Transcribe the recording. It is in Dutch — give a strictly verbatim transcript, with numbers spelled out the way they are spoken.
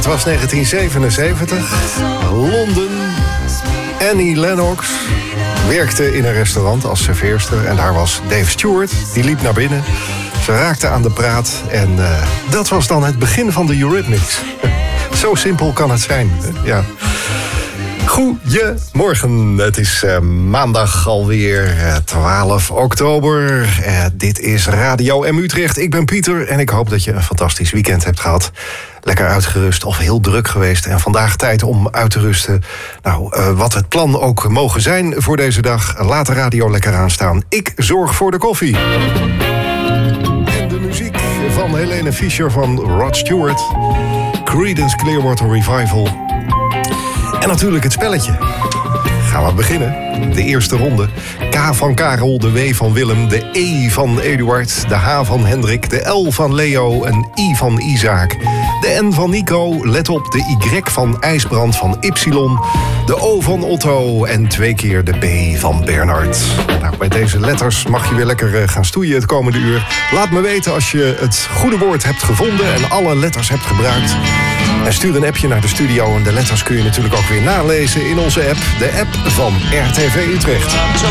Het was negentien zevenenzeventig. Londen. Annie Lennox werkte in een restaurant als serveerster. En daar was Dave Stewart. Die liep naar binnen. Ze raakte aan de praat. En uh, dat was dan het begin van de Eurythmics. Zo simpel kan het zijn. Ja. Goedemorgen, het is uh, maandag alweer uh, twaalf oktober. Uh, dit is Radio M Utrecht. Ik ben Pieter en ik hoop dat je een fantastisch weekend hebt gehad. Lekker uitgerust of heel druk geweest. En vandaag tijd om uit te rusten. Nou, uh, wat het plan ook mogen zijn voor deze dag. Laat de radio lekker aanstaan. Ik zorg voor de koffie. En de muziek van Helene Fischer van Rod Stewart. Creedence Clearwater Revival. En natuurlijk het spelletje. Gaan we beginnen. De eerste ronde. K van Karel, de W van Willem, de E van Eduard, de H van Hendrik, de L van Leo, een I van Isaac, de N van Nico, let op, de Y van IJsbrand van Ypsilon, de O van Otto en twee keer de B van Bernard. Nou, bij deze letters mag je weer lekker gaan stoeien het komende uur. Laat me weten als je het goede woord hebt gevonden en alle letters hebt gebruikt. En stuur een appje naar de studio en de letters kun je natuurlijk ook weer nalezen in onze app, de app van R T V Utrecht. So